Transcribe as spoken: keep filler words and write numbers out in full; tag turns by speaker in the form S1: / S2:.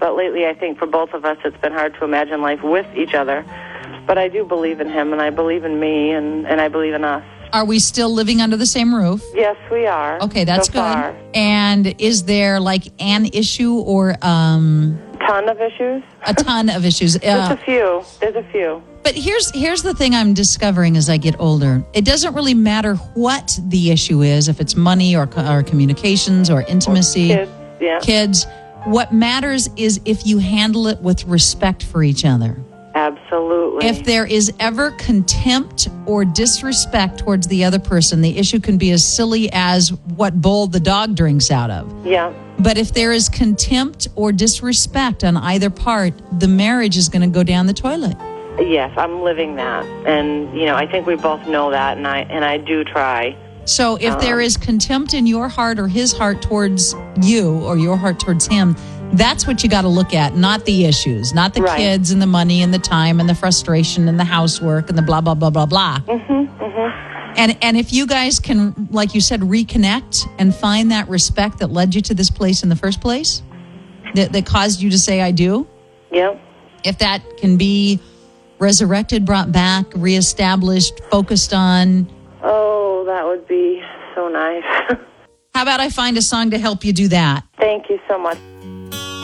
S1: But lately, I think for both of us, it's been hard to imagine life with each other. But I do believe in him, and I believe in me, and, and I believe in us.
S2: Are we still living under the same roof?
S1: Yes, we are.
S2: Okay, that's
S1: so
S2: good.
S1: Far.
S2: And is there like an issue or um,
S1: ton of issues?
S2: a ton of issues?
S1: Just
S2: Uh,
S1: a few. There's a few.
S2: But here's here's the thing I'm discovering as I get older. It doesn't really matter what the issue is, if it's money or, or communications or intimacy,
S1: Kids, yeah.
S2: kids. What matters is if you handle it with respect for each other.
S1: Absolutely.
S2: If there is ever contempt or disrespect towards the other person, the issue can be as silly as what bowl the dog drinks out of.
S1: Yeah.
S2: But if there is contempt or disrespect on either part, the marriage is going to go down the toilet.
S1: Yes, I'm living that. And, you know, I think we both know that, and I and I do try.
S2: So if
S1: Um,
S2: there is contempt in your heart or his heart towards you or your heart towards him, that's what you got to look at, not the issues, not the
S1: Right.
S2: kids and the money and the time and the frustration and the housework and the blah, blah, blah, blah, blah.
S1: Mm-hmm, mm-hmm.
S2: And and if you guys can, like you said, reconnect and find that respect that led you to this place in the first place, that, that caused you to say, I do.
S1: Yep.
S2: If that can be resurrected, brought back, reestablished, focused on.
S1: Oh, that would be so nice.
S2: How about I find a song to help you do that?
S1: Thank you so much.